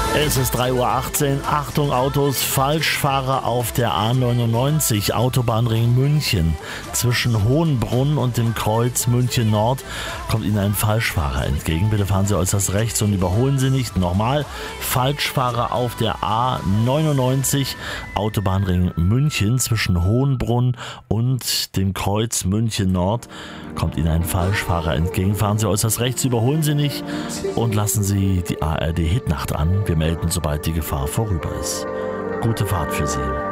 Es ist 3:18 Uhr. Achtung Autos, Falschfahrer auf der A99, Autobahnring München. Zwischen Hohenbrunn und dem Kreuz München Nord kommt Ihnen ein Falschfahrer entgegen. Bitte fahren Sie äußerst rechts und überholen Sie nicht. Nochmal, Falschfahrer auf der A99, Autobahnring München. Zwischen Hohenbrunn und dem Kreuz München Nord kommt Ihnen ein Falschfahrer entgegen. Fahren Sie äußerst rechts, überholen Sie nicht und lassen Sie die ARD Hitnacht an. Wir melden, sobald die Gefahr vorüber ist. Gute Fahrt für Sie.